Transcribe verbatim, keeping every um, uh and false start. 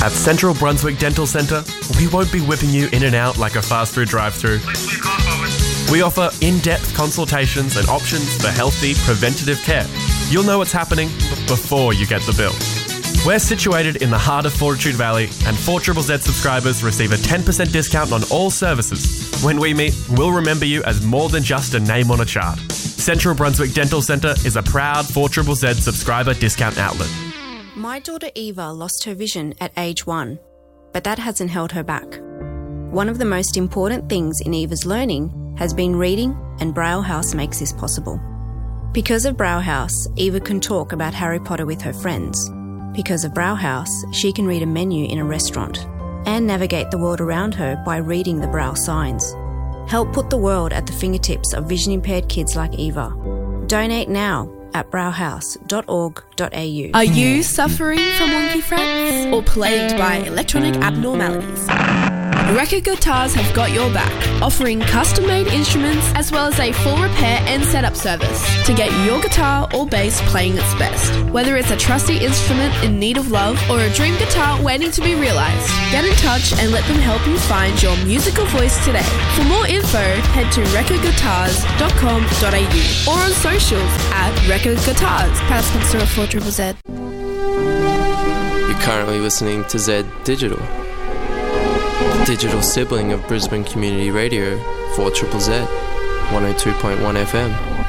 At Central Brunswick Dental Centre, we won't be whipping you in and out like a fast food drive-through. We offer in-depth consultations and options for healthy, preventative care. You'll know what's happening before you get the bill. We're situated in the heart of Fortitude Valley, and four Z Z Z subscribers receive a ten percent discount on all services. When we meet, we'll remember you as more than just a name on a chart. Central Brunswick Dental Centre is a proud four Z Z Z subscriber discount outlet. My daughter Eva lost her vision at age one, but that hasn't held her back. One of the most important things in Eva's learning has been reading, and Braille House makes this possible. Because of Braille House, Eva can talk about Harry Potter with her friends. Because of Braille House, she can read a menu in a restaurant and navigate the world around her by reading the Braille signs. Help put the world at the fingertips of vision-impaired kids like Eva. Donate now at braille house dot org dot a u. Are you suffering from wonky frets or plagued by electronic abnormalities? Record Guitars have got your back, offering custom-made instruments as well as a full repair and setup service to get your guitar or bass playing its best. Whether it's a trusty instrument in need of love or a dream guitar waiting to be realised, get in touch and let them help you find your musical voice today. For more info, head to record guitars dot com dot a u or on socials at Record Guitars, proud sponsor of four Z Z Z. You're currently listening to Z Digital, the digital sibling of Brisbane Community Radio, four Z Z Z, one oh two point one F M.